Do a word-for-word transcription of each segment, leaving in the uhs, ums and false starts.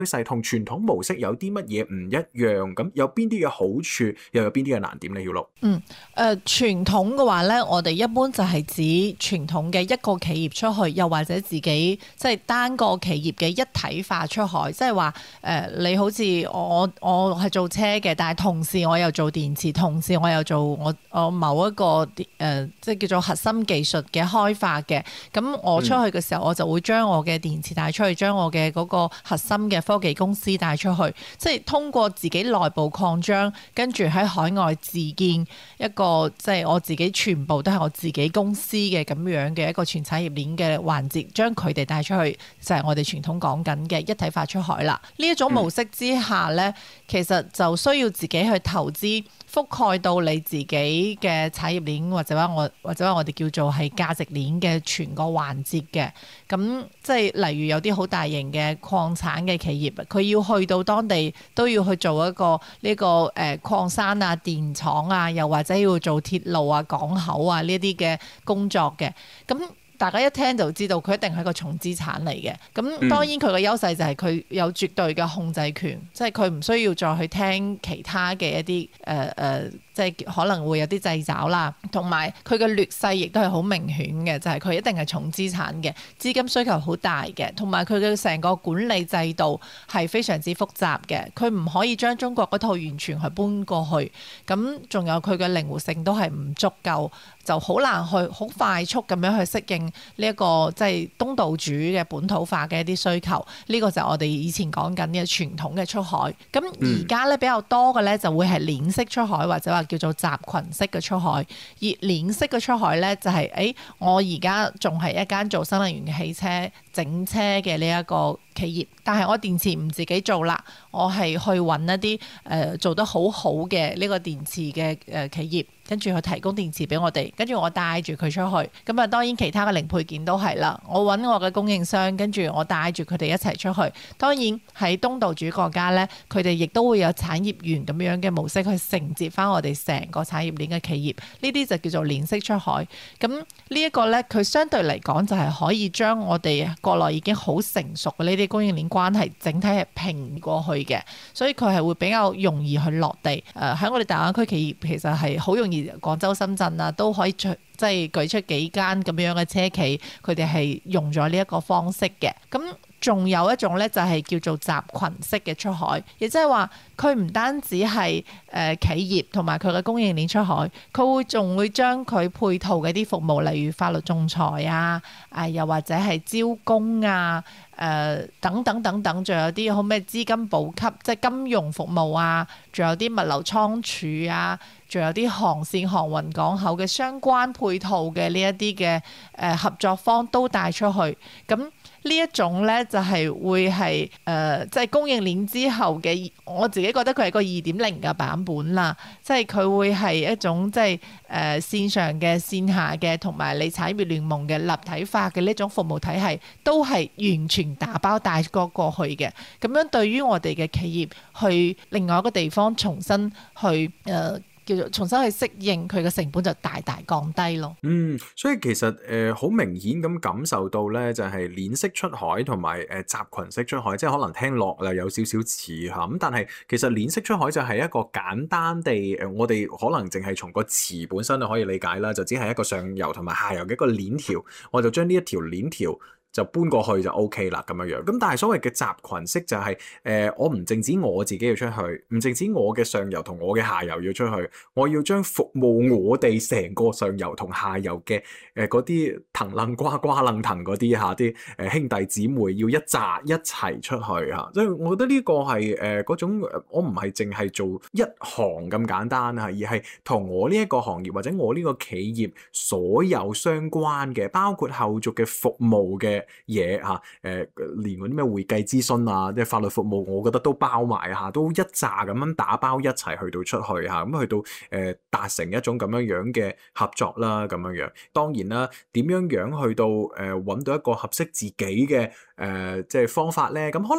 勢同傳統模式有啲乜嘢唔一樣？咁有邊啲嘅好處，又有邊啲嘅難點咧？曉樂。 嗯，誒、呃、傳統嘅話咧，我哋一般就係指傳統嘅一個企業出去，又或者自己即係單個企業嘅一體化出海，即係話誒你好似我我係做車嘅，但係同時我又做電池，同時我又做我我某一個誒、呃、即係叫做核心技術嘅開發嘅。咁我出去嘅時候，我就會將我嘅電池帶出去，將我嘅嗰個核心嘅科技公司帶出去，即係通過自己內部擴張，跟住喺海外自建一個即係我自己全部都係我自己公司嘅咁樣嘅一個全產業鏈嘅環節，將佢哋帶出去，就係我哋傳統講緊嘅一體化出海啦。呢一種模式之下呢，其實就需要自己去投資，覆蓋到你自己嘅產業鏈，或者話我或者話我哋叫做係價值鏈嘅全個環節嘅。咁即係例如有啲好大型嘅礦產嘅企業，佢要去到當地都要去做一個呢個誒礦山啊、電廠啊，又或者要做鐵路啊、港口啊呢啲嘅工作嘅。咁大家一聽就知道佢一定係個重資產嚟嘅。咁當然佢嘅優勢就係佢有絕對嘅控制權，嗯、即係佢唔需要再去聽其他嘅一啲誒誒，即係可能會有啲掣肘啦。同埋佢嘅劣勢亦都係好明顯嘅，就係、是、佢一定係重資產嘅，資金需求好大嘅，同埋佢嘅成個管理制度係非常之複雜嘅。佢唔可以將中國嗰套完全去搬過去，咁仲有佢嘅靈活性都係唔足夠，就好難去好快速咁樣去適應呢一個即係東道主嘅本土化嘅一啲需求。呢、這個就係我哋以前講緊嘅傳統嘅出海。咁而家咧比較多嘅咧就會係鏈式出海，或者話叫做集群式嘅出海。而鏈式嘅出海咧就係、是、誒、欸、我而家仲係一間做新能源嘅汽車整車嘅呢一個企業，但係我電池唔自己做啦，我係去揾一啲誒、呃、做得好好嘅呢個電池嘅誒、呃、企業，跟住去提供電池俾我哋，跟住我帶住佢出去。咁啊當然其他嘅零配件都係啦，我揾我嘅供應商，跟住我帶住佢哋一齊出去。當然喺東道主國家呢，佢哋亦都會有產業園咁樣嘅模式去承接翻我哋成個產業鏈嘅企業，呢啲就叫做鏈式出海。咁呢一個呢，佢相對嚟講就係可以將我哋國內已經好成熟嘅呢啲供應鏈關係整體係平過去嘅，所以佢係會比較容易去落地。誒、呃、喺我哋大灣區企業其實係好容易，廣州、深圳啊都可以出即係舉出幾間咁樣嘅車企，佢哋係用咗呢一個方式嘅。咁仲有一種咧就係叫做集群式嘅出海，亦即係話佢唔單止係誒企業同埋佢嘅供應鏈出海，佢會仲會將佢配套嘅啲服務，例如法律仲裁啊，誒又或者係招工啊，誒等等等等，仲有啲好咩資金補給，即係金融服務啊，仲有啲物流倉儲啊，仲有啲航線航運港口嘅相關配套嘅呢一啲嘅誒合作方都帶出去。咁呢一種咧就係、是、會係誒即係供應鏈之後嘅，我自己覺得佢係個二點零嘅版本啦。即係佢會係一種即係誒線上嘅、線下嘅同埋你產業聯盟嘅立體化嘅呢種服務體系，都係完全打包帶過過去嘅。咁樣對於我哋嘅企業去另外一個地方重新去誒。呃叫做重新去適應，佢嘅成本就大大降低咯。 嗯，所以其實誒好、呃、明顯咁感受到咧，就係鏈式出海同埋誒集群式出海，即係可能聽落啊有少少似嚇咁，但係其實鏈式出海就係一個簡單地誒、呃，我哋可能淨係從個詞本身就可以理解啦，就只係一個上游同埋下游嘅一個鏈條，我就將呢一條鏈條就搬過去就 OK 啦咁樣樣。咁但係所謂嘅集群式就係、是、誒、呃，我唔淨止我自己要出去，唔淨止我嘅上游同我嘅下游要出去，我要將服務我哋成個上游同下游嘅誒嗰啲藤楞瓜瓜楞藤嗰啲嚇啲誒兄弟姊妹要一紮一齊出去嚇。所以我覺得呢個係誒嗰種我唔係淨係做一行咁簡單啊，而係同我呢一個行業或者我呢個企業所有相關嘅，包括後續嘅服務嘅嘢嚇，誒、呃、連嗰啲咩會計諮詢啊，即係法律服務，我覺得都包埋嚇，都一紮咁樣打包一齊去到出去嚇，咁去到誒、呃、達成一種咁樣樣嘅合作啦，咁樣樣。當然啦，點樣樣去到誒揾、呃、到一個合適自己嘅誒、呃、即係方法咧？咁可能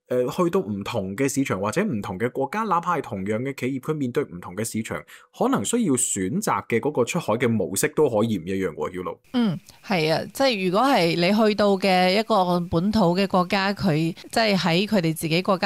誒去到唔同嘅市場或者唔同嘅國家，哪怕係同樣嘅企業，佢面對唔同嘅市場，可能需要選擇嘅嗰個出海嘅模式都可以唔一樣喎，曉露。 嗯，係啊，即係如果係你去到嘅一個本土嘅國家，佢即係喺佢哋自己國家